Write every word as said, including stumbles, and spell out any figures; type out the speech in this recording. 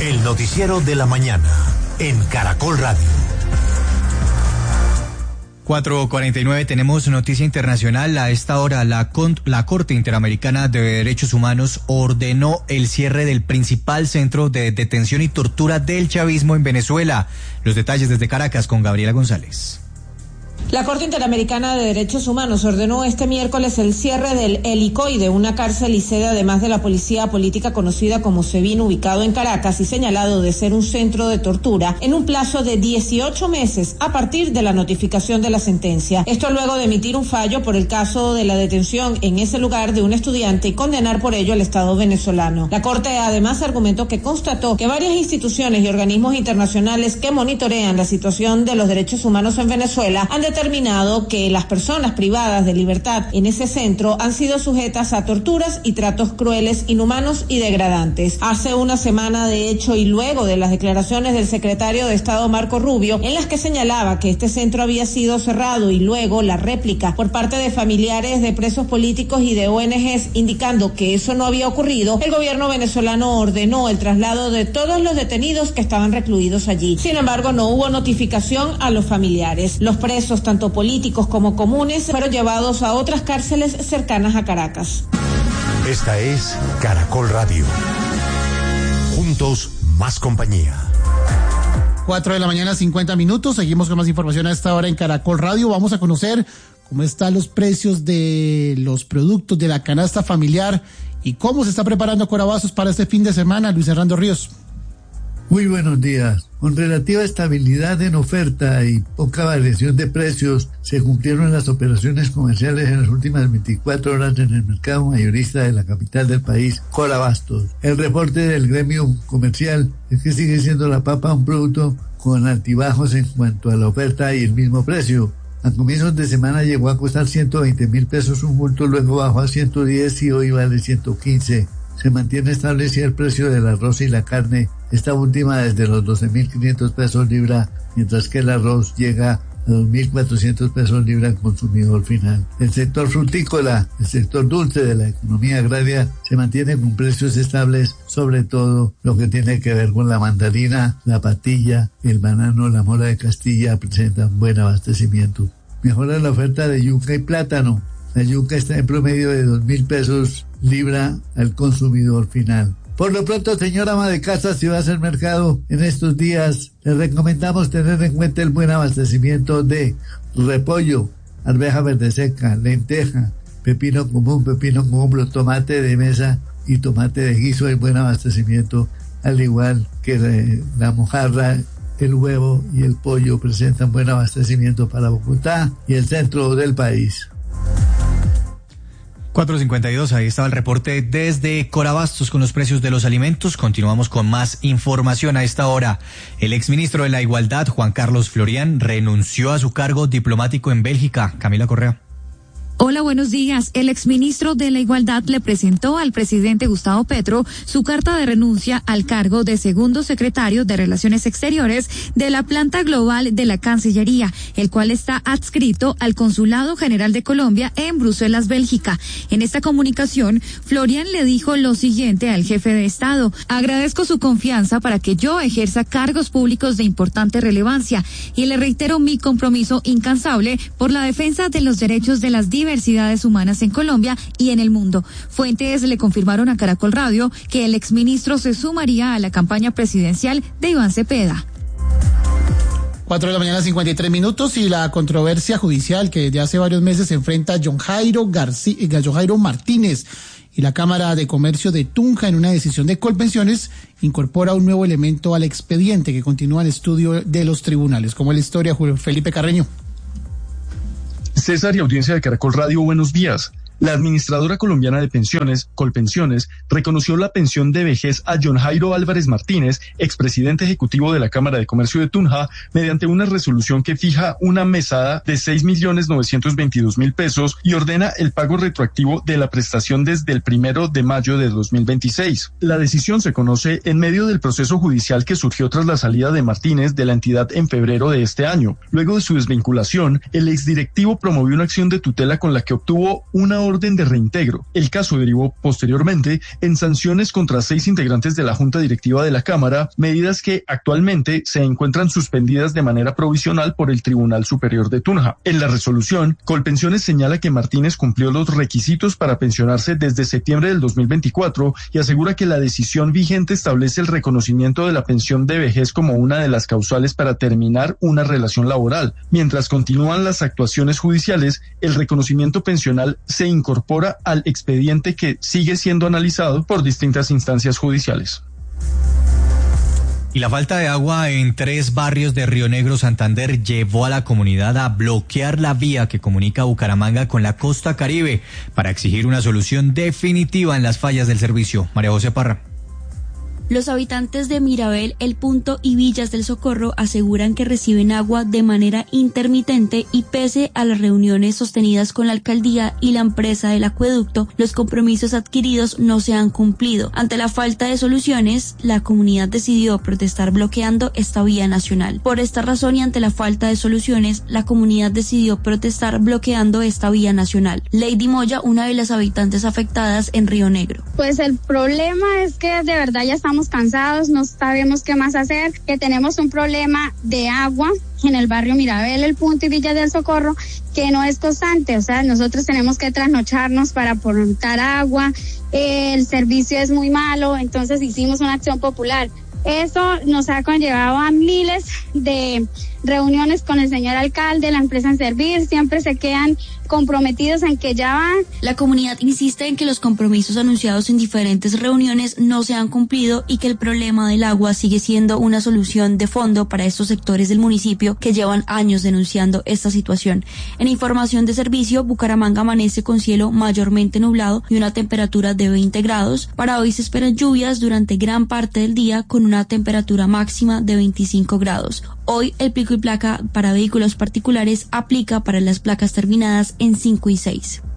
El noticiero de la mañana en Caracol Radio. cuatro cuarenta y nueve, tenemos noticia internacional. A esta hora, la, la Corte Interamericana de Derechos Humanos ordenó el cierre del principal centro de detención y tortura del chavismo en Venezuela. Los detalles desde Caracas con Gabriela González. La Corte Interamericana de Derechos Humanos ordenó este miércoles el cierre del Helicoide, una cárcel y sede además de la policía política conocida como SEBIN, ubicado en Caracas y señalado de ser un centro de tortura, en un plazo de dieciocho meses a partir de la notificación de la sentencia. Esto luego de emitir un fallo por el caso de la detención en ese lugar de un estudiante y condenar por ello al Estado venezolano. La Corte además argumentó que constató que varias instituciones y organismos internacionales que monitorean la situación de los derechos humanos en Venezuela han determinado que las personas privadas de libertad en ese centro han sido sujetas a torturas y tratos crueles, inhumanos y degradantes. Hace una semana, de hecho, y luego de las declaraciones del secretario de Estado Marco Rubio, en las que señalaba que este centro había sido cerrado, y luego la réplica por parte de familiares de presos políticos y de O N Ges indicando que eso no había ocurrido, el gobierno venezolano ordenó el traslado de todos los detenidos que estaban recluidos allí. Sin embargo, no hubo notificación a los familiares. Los presos, tanto políticos como comunes, fueron llevados a otras cárceles cercanas a Caracas. Esta es Caracol Radio. Juntos, más compañía. Cuatro de la mañana, cincuenta minutos. Seguimos con más información a esta hora en Caracol Radio. Vamos a conocer cómo están los precios de los productos de la canasta familiar y cómo se está preparando Corabastos para este fin de semana. Luis Hernando Ríos. Muy buenos días. Con relativa estabilidad en oferta y poca variación de precios, se cumplieron las operaciones comerciales en las últimas veinticuatro horas en el mercado mayorista de la capital del país, Corabastos. El reporte del gremio comercial es que sigue siendo la papa un producto con altibajos en cuanto a la oferta y el mismo precio. A comienzos de semana llegó a costar ciento veinte mil pesos un bulto, luego bajó a ciento diez y hoy vale ciento quince. Se mantiene establecido el precio del arroz y la carne, esta última desde los doce mil quinientos pesos libra, mientras que el arroz llega a dos mil cuatrocientos pesos libra al consumidor final. El sector frutícola, el sector dulce de la economía agraria, se mantiene con precios estables, sobre todo lo que tiene que ver con la mandarina, la patilla, el banano, la mora de Castilla presentan buen abastecimiento. Mejora la oferta de yuca y plátano. La yuca está en promedio de dos mil pesos libra al consumidor final. Por lo pronto, señora ama de casa, si va a hacer mercado en estos días, le recomendamos tener en cuenta el buen abastecimiento de repollo, arveja verde seca, lenteja, pepino común, pepino común, tomate de mesa y tomate de guiso. Hay buen abastecimiento, al igual que la mojarra, el huevo y el pollo presentan buen abastecimiento para Bogotá y el centro del país. cuatro cincuenta y dos, ahí estaba el reporte desde Corabastos con los precios de los alimentos. Continuamos con más información a esta hora. El exministro de la Igualdad, Juan Carlos Florian, renunció a su cargo diplomático en Bélgica. Camila Correa. Hola, buenos días. El exministro de la Igualdad le presentó al presidente Gustavo Petro su carta de renuncia al cargo de segundo secretario de Relaciones Exteriores de la planta global de la Cancillería, el cual está adscrito al Consulado General de Colombia en Bruselas, Bélgica. En esta comunicación, Florian le dijo lo siguiente al jefe de Estado: agradezco su confianza para que yo ejerza cargos públicos de importante relevancia y le reitero mi compromiso incansable por la defensa de los derechos de las diversidades humanas en Colombia y en el mundo. Fuentes le confirmaron a Caracol Radio que el exministro se sumaría a la campaña presidencial de Iván Cepeda. Cuatro de la mañana, cincuenta y tres minutos, y la controversia judicial que desde hace varios meses enfrenta a John Jairo García, John Jairo Martínez y la Cámara de Comercio de Tunja en una decisión de Colpensiones incorpora un nuevo elemento al expediente que continúa el estudio de los tribunales. Como la historia, Julio Felipe Carreño. César y audiencia de Caracol Radio, buenos días. La administradora colombiana de pensiones, Colpensiones, reconoció la pensión de vejez a John Jairo Álvarez Martínez, expresidente ejecutivo de la Cámara de Comercio de Tunja, mediante una resolución que fija una mesada de seis millones novecientos veintidós mil pesos y ordena el pago retroactivo de la prestación desde el primero de mayo de dos mil veintiséis. La decisión se conoce en medio del proceso judicial que surgió tras la salida de Martínez de la entidad en febrero de este año. Luego de su desvinculación, el exdirectivo promovió una acción de tutela con la que obtuvo una orden de reintegro. El caso derivó posteriormente en sanciones contra seis integrantes de la Junta Directiva de la Cámara, medidas que actualmente se encuentran suspendidas de manera provisional por el Tribunal Superior de Tunja. En la resolución, Colpensiones señala que Martínez cumplió los requisitos para pensionarse desde septiembre del dos mil veinticuatro y asegura que la decisión vigente establece el reconocimiento de la pensión de vejez como una de las causales para terminar una relación laboral. Mientras continúan las actuaciones judiciales, el reconocimiento pensional se incorpora al expediente que sigue siendo analizado por distintas instancias judiciales. Y la falta de agua en tres barrios de Río Negro, Santander, llevó a la comunidad a bloquear la vía que comunica Bucaramanga con la costa Caribe para exigir una solución definitiva en las fallas del servicio. María José Parra. Los habitantes de Mirabel, El Punto y Villas del Socorro aseguran que reciben agua de manera intermitente y pese a las reuniones sostenidas con la alcaldía y la empresa del acueducto, los compromisos adquiridos no se han cumplido. Ante la falta de soluciones, la comunidad decidió protestar bloqueando esta vía nacional. Por esta razón y ante la falta de soluciones, la comunidad decidió protestar bloqueando esta vía nacional. Lady Moya, una de las habitantes afectadas en Río Negro. Pues el problema es que de verdad ya estamos cansados, no sabemos qué más hacer, que tenemos un problema de agua en el barrio Mirabel, El Punto y Villa del Socorro, que no es constante, o sea, nosotros tenemos que trasnocharnos para aportar agua, eh, el servicio es muy malo, entonces hicimos una acción popular. Eso nos ha conllevado a miles de reuniones con el señor alcalde, la empresa en servir, siempre se quedan comprometidos en que ya van. La comunidad insiste en que los compromisos anunciados en diferentes reuniones no se han cumplido y que el problema del agua sigue siendo una solución de fondo para estos sectores del municipio que llevan años denunciando esta situación. En información de servicio, Bucaramanga amanece con cielo mayormente nublado y una temperatura de veinte grados. Para hoy se esperan lluvias durante gran parte del día con una temperatura máxima de veinticinco grados. Hoy el pico y placa para vehículos particulares aplica para las placas terminadas en cinco y seis.